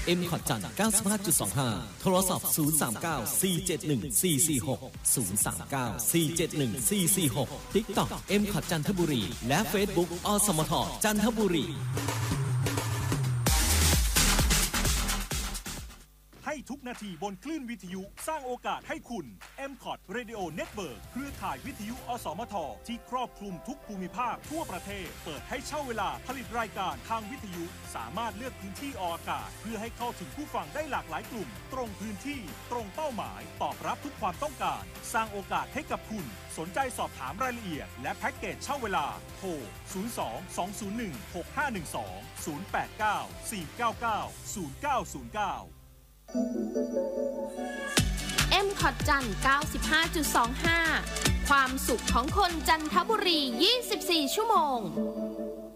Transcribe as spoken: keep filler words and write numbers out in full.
เอ็ม คอท จันทร์ เก้าสิบห้าจุดสองห้า โทรศัพท์ ศูนย์ สาม เก้า สี่ เจ็ด หนึ่ง สี่ สี่ หก ศูนย์ สาม เก้า สี่ เจ็ด หนึ่ง สี่ สี่ หก TikTok เอ็ม คอท จันทบุรีและ Facebook อสมทจันทบุรีให้ทุกนาทีบนคลื่นวิทยุสร้างโอกาสให้คุณ เอ็ม คอท Radio Network เครือข่ายวิทยุอสมทที่ครอบคลุมทุกภูมิภาคทั่วประเทศเปิดให้เช่าเวลาผลิตรายการทางวิทยุสามารถเลือกพื้นที่ออกอากาศเพื่อให้เข้าถึงผู้ฟังได้หลากหลายกลุ่มตรงพื้นที่ตรงเป้าหมายตอบรับทุกความต้องการสร้างโอกาสให้กับคุณสนใจสอบถามรายละเอียดและแพ็กเกจเช่าเวลาโทร ศูนย์ สอง สอง ศูนย์ หนึ่ง หก ห้า หนึ่ง สอง ศูนย์ แปด เก้า สี่ เก้า เก้า ศูนย์ เก้า ศูนย์ เก้าเอ็ม คอท จันทร์ เก้าสิบห้าจุดสองห้า ความสุขของคนจันทบุรี ยี่สิบสี่ ชั่วโมง